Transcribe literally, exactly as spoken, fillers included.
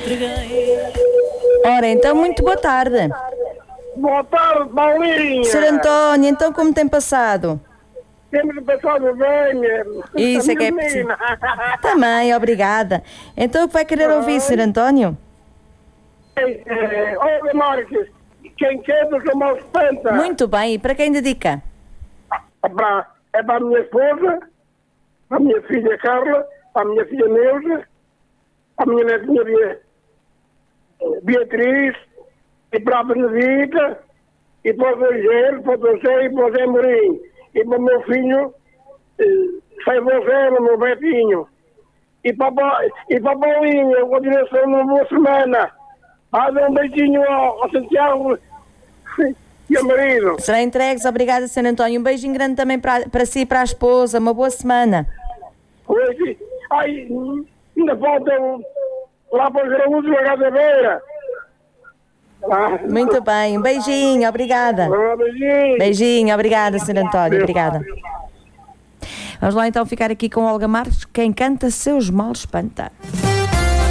Ora, então, muito boa tarde. Boa tarde, Paulinha. senhor António, então como tem passado? Temos passado bem, mesmo. Isso é que é preciso. Também, obrigada. Então o que vai querer ouvir, senhor António? É, olha, Marques, quem quer do que mal espanta. Muito bem, e para quem dedica? É para, é para a minha esposa, para a minha filha Carla, para a minha filha Neuza, para a minha netinha Bia- Beatriz, e para a Benedita, e para o Rogério, para o José e para o Zé Mourinho, e para o meu filho, Sai José, o meu Betinho, e para, a- e para a Paulinha, com a direção de uma boa semana. Ah, dá um beijinho ao, ao Santiago e ao marido. Será entregues, obrigada, senhor António. Um beijinho grande também para, para si e para a esposa. Uma boa semana. Hoje, ai, ainda falta um- lá para os graúdos da Gazabeira. Muito bem, um beijinho, obrigada. Ah, beijinho. Beijinho, obrigada, senhor António, obrigada. Vamos lá então ficar aqui com Olga Marques, quem canta seus males espanta.